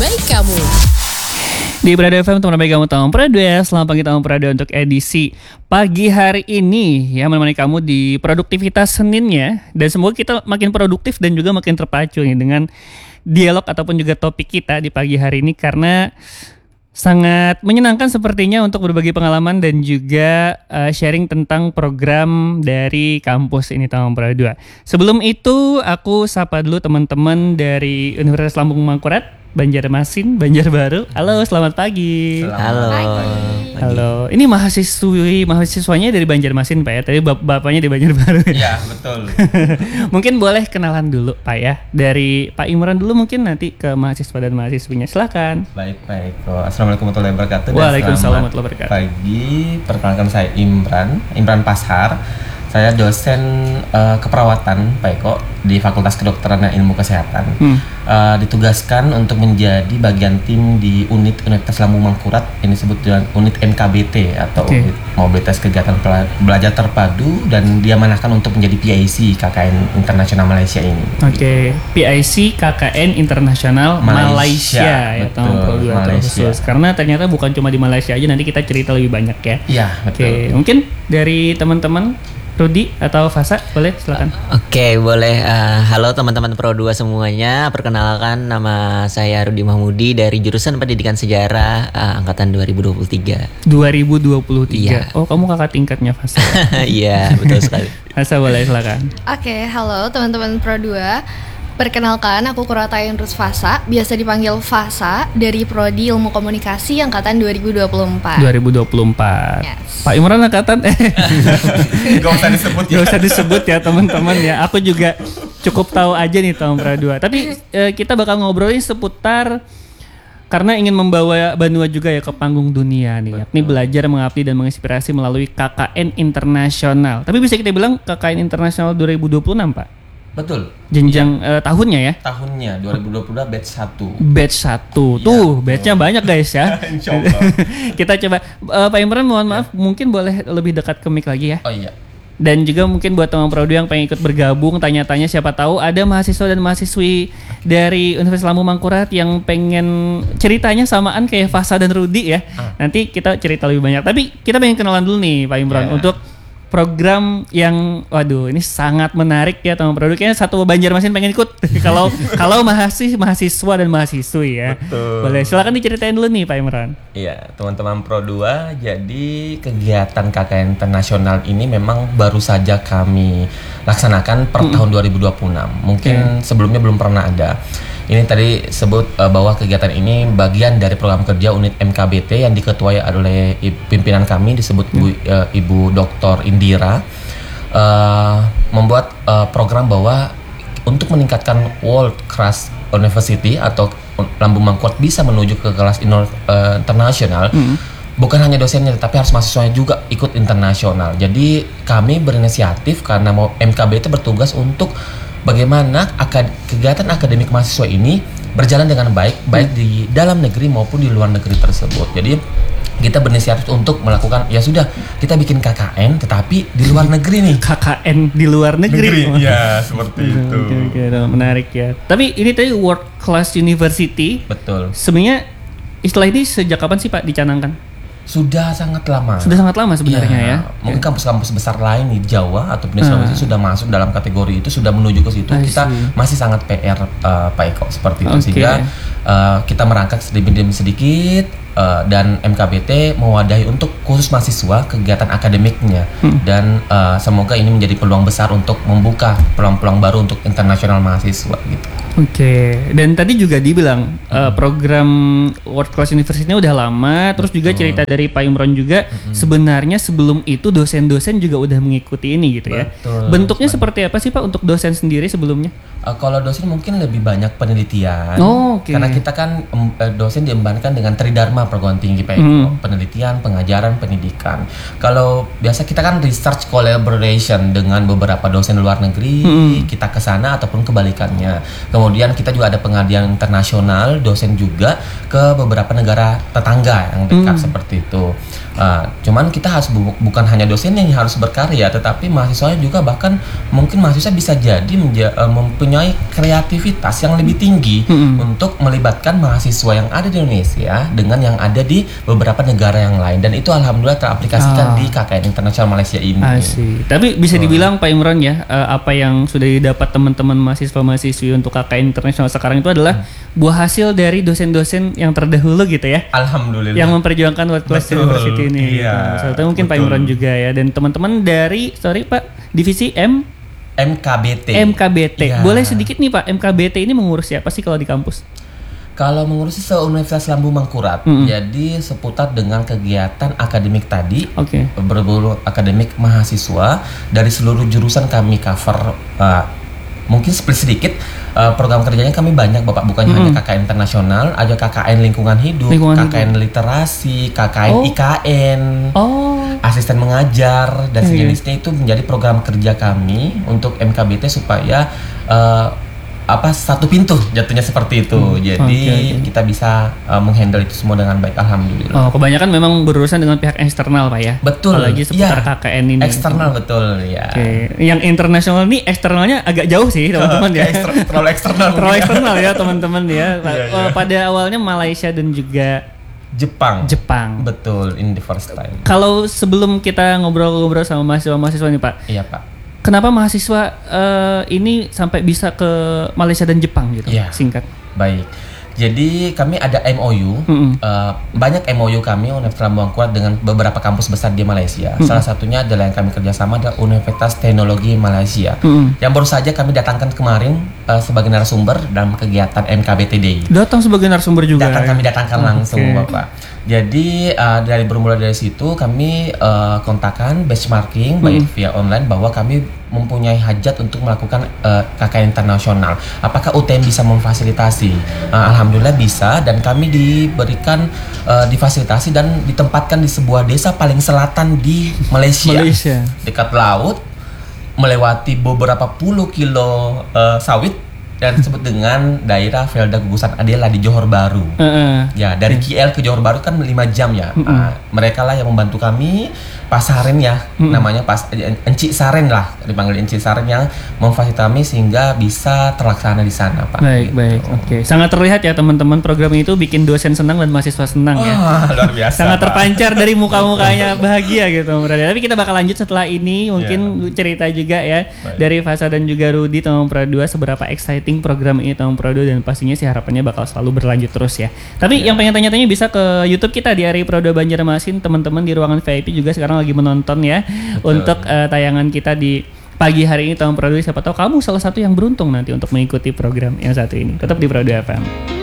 baik kamu. Di Prado FM, teman baik kamu Tom Prado ya. Selamat pagi Tom Prado untuk edisi pagi hari ini ya, menemani kamu di produktivitas Seninnya. Dan semoga kita makin produktif dan juga makin terpacu nih dengan dialog ataupun juga topik kita di pagi hari ini, karena sangat menyenangkan sepertinya untuk berbagi pengalaman dan juga sharing tentang program dari kampus ini Tom Prado 2. Sebelum itu aku sapa dulu teman-teman dari Universitas Lambung Mangkurat, Banjarmasin, Banjarbaru. Halo, selamat pagi. Halo. Halo. Ini mahasiswanya dari Banjarmasin Pak ya. Tadi bapaknya di Banjarbaru. Iya, betul. Mungkin boleh kenalan dulu Pak ya. Dari Pak Imran dulu, mungkin nanti ke mahasiswa dan mahasiswinya. Silakan. Baik. Assalamualaikum warahmatullahi wabarakatuh. Waalaikumsalam warahmatullahi wabarakatuh. Pagi, perkenalkan saya Imran Pashar. Saya dosen keperawatan Pak Eko di Fakultas Kedokteran dan Ilmu Kesehatan. Ditugaskan untuk menjadi bagian tim di Universitas Lambung Mangkurat, ini disebut dengan unit MKBT atau unit mobilitas kegiatan belajar terpadu, dan diamanahkan untuk menjadi PIC KKN Internasional Malaysia ini. Oke, PIC KKN Internasional Malaysia ya, tahun 2020. Karena ternyata bukan cuma di Malaysia aja, nanti kita cerita lebih banyak ya. Iya, betul. Oke, mungkin dari teman-teman Rudi atau Fasa, boleh silakan. Oke, boleh. Halo teman-teman Pro 2 semuanya. Perkenalkan, nama saya Rudi Mahmudi dari jurusan Pendidikan Sejarah angkatan 2023. 2023. Iya. Oh, kamu kakak tingkatnya Fasa. Iya, betul sekali. Fasa, boleh silakan. Oke, halo teman-teman Pro 2. Perkenalkan, aku Kurata Yunrus Fasa, biasa dipanggil Fasa, dari Prodi Ilmu Komunikasi angkatan 2024. 2024. Yes. Pak Imran angkatan Gak usah disebut ya. Gak usah disebut ya teman-teman ya. Aku juga cukup tahu aja nih tahun Pra 2. Tapi kita bakal ngobrolin seputar, karena ingin membawa Banua juga ya ke panggung dunia nih. Yakni belajar, mengabdi dan menginspirasi melalui KKN Internasional. Tapi bisa kita bilang KKN Internasional 2026 Pak? Betul. Jenjang tahunnya ya? Tahunnya 2022 batch 1. Batch 1. Tuh, batchnya banyak guys ya. Insyaallah. Kita coba Pak Imran, mohon maaf, mungkin boleh lebih dekat ke mic lagi ya. Oh iya. Dan juga mungkin buat teman Prodi yang pengen ikut bergabung, tanya-tanya, siapa tahu ada mahasiswa dan mahasiswi dari Universitas Lambung Mangkurat yang pengen ceritanya samaan kayak Fasa dan Rudi ya. Nanti kita cerita lebih banyak. Tapi kita pengen kenalan dulu nih Pak Imran untuk program yang, waduh, ini sangat menarik ya teman Prodi. Kayaknya satu Banjarmasin pengen ikut. kalau mahasiswa dan mahasiswi ya. Betul. Boleh, silakan diceritain dulu nih Pak Imran. Iya, teman-teman Pro 2, jadi kegiatan KKN Internasional ini memang baru saja kami laksanakan per tahun 2026. Mungkin sebelumnya belum pernah ada. Ini tadi sebut bahwa kegiatan ini bagian dari program kerja unit MKBT yang diketuai oleh pimpinan kami, disebut Ibu Dr. Indira, membuat program bahwa untuk meningkatkan world class university atau Lambung Mangkurat bisa menuju ke kelas internasional. Bukan hanya dosennya, tapi harus mahasiswanya juga ikut internasional. Jadi kami berinisiatif karena MKBT bertugas untuk bagaimana kegiatan akademik mahasiswa ini berjalan dengan baik di dalam negeri maupun di luar negeri tersebut. Jadi kita berinisiatif untuk melakukan, ya sudah, kita bikin KKN tetapi di luar negeri nih. KKN di luar negeri. Ya, seperti itu. Oke, menarik ya. Tapi ini tadi World Class University. Betul. Sebenarnya istilah ini sejak kapan sih Pak dicanangkan? Sudah sangat lama. Sudah sangat lama sebenarnya ya. Mungkin kampus-kampus besar lain di Jawa atau di Sulawesi sudah masuk dalam kategori itu, sudah menuju ke situ. Kita masih sangat PR Pak Eko seperti itu. Sehingga kita merangkak sedikit demi sedikit, dan MKBT mewadahi untuk khusus mahasiswa kegiatan akademiknya. Dan semoga ini menjadi peluang besar untuk membuka peluang-peluang baru untuk internasional mahasiswa gitu. Oke, dan tadi juga dibilang program World Class University ini udah lama. Terus juga cerita dari Pak Imran juga, sebenarnya sebelum itu dosen-dosen juga udah mengikuti ini gitu ya. Bentuknya seperti apa sih Pak untuk dosen sendiri sebelumnya? Kalau dosen mungkin lebih banyak penelitian. Oh, okay. Karena kita kan dosen diembankan dengan Tridharma perguruan tinggi baik penelitian, pengajaran, pendidikan. Kalau biasa kita kan research collaboration dengan beberapa dosen luar negeri, kita ke sana ataupun kebalikannya. Kemudian kita juga ada pengabdian internasional, dosen juga ke beberapa negara tetangga yang dekat seperti itu. Cuman kita harus bukan hanya dosen yang harus berkarya, tetapi mahasiswanya juga, bahkan mungkin mahasiswa bisa jadi mempunyai kreativitas yang lebih tinggi untuk melibatkan mahasiswa yang ada di Indonesia dengan yang ada di beberapa negara yang lain, dan itu alhamdulillah teraplikasikan di KKN Internasional Malaysia ini. Asik. Tapi bisa dibilang Pak Imran ya, apa yang sudah didapat teman-teman mahasiswa-mahasiswi untuk KKN Internasional sekarang itu adalah buah hasil dari dosen-dosen yang terdahulu gitu ya. Alhamdulillah. Yang memperjuangkan World Class University ini. Iya, Gitu. Mungkin Pak Imran juga ya, dan teman-teman dari divisi MKBT. MKBT. Boleh sedikit nih Pak, MKBT ini mengurus siapa sih kalau di kampus? Kalau mengurusi se-Universitas Lambung Mangkurat, jadi seputar dengan kegiatan akademik tadi, berburu akademik mahasiswa dari seluruh jurusan kami cover. Mungkin sedikit program kerjanya kami banyak Bapak, bukan hanya KKN internasional, ada KKN lingkungan hidup, KKN literasi, KKN IKN, asisten mengajar dan sejenisnya. Itu menjadi program kerja kami untuk MKBT supaya satu pintu jatuhnya seperti itu. Jadi kita bisa menghandle itu semua dengan baik, alhamdulillah. Kebanyakan memang berurusan dengan pihak eksternal Pak ya. Betul. Apalagi seputar KKN ini. Eksternal betul ya. Yang internasional ini eksternalnya agak jauh sih teman-teman ya. Terlalu eksternal. Terlalu eksternal ya teman-teman ya. Pada awalnya Malaysia dan juga Jepang. Betul, in the first time. Kalau sebelum kita ngobrol-ngobrol sama mahasiswa-mahasiswa nih Pak. Iya Pak. Kenapa mahasiswa ini sampai bisa ke Malaysia dan Jepang gitu? Singkat. Baik. Jadi kami ada MOU, banyak MOU kami Universitas Lambung Mangkurat dengan beberapa kampus besar di Malaysia. Salah satunya adalah yang kami kerjasama adalah Universitas Teknologi Malaysia, yang baru saja kami datangkan kemarin sebagai narasumber dalam kegiatan MKBTD. Datang sebagai narasumber juga. Kami datangkan langsung Bapak. Jadi bermula dari situ kami kontakkan benchmarking baik via online bahwa kami mempunyai hajat untuk melakukan KKN internasional. Apakah UTM bisa memfasilitasi? Alhamdulillah bisa, dan kami diberikan difasilitasi dan ditempatkan di sebuah desa paling selatan di Malaysia. Dekat laut, melewati beberapa puluh kilo sawit, dan disebut dengan daerah Felda Gugusan Adela di Johor Bahru. Ya, dari KL ke Johor Bahru kan 5 jam ya. Mereka lah yang membantu kami, Pak Saren ya, namanya Encik Saren lah, dipanggil Encik Saren, yang memfasilitasi kami sehingga bisa terlaksana di sana, Pak. Baik. Oke. Sangat terlihat ya teman-teman, program itu bikin dosen senang dan mahasiswa senang ya. Luar biasa. Sangat terpancar dari muka-mukanya bahagia gitu. Tapi kita bakal lanjut setelah ini, mungkin cerita juga ya dari Fasa dan juga Rudy Taman Pro 2 seberapa exciting program ini Taman Pro 2, dan pastinya sih harapannya bakal selalu berlanjut terus ya. Tapi yang pengen tanya-tanya bisa ke YouTube kita di Ari Pro 2 Banjarmasin. Teman-teman di ruangan VIP juga sekarang lagi menonton ya. Untuk tayangan kita di pagi hari ini Taman Pro 2. Siapa tahu kamu salah satu yang beruntung nanti untuk mengikuti program yang satu ini. Tetap di Pro 2 FM.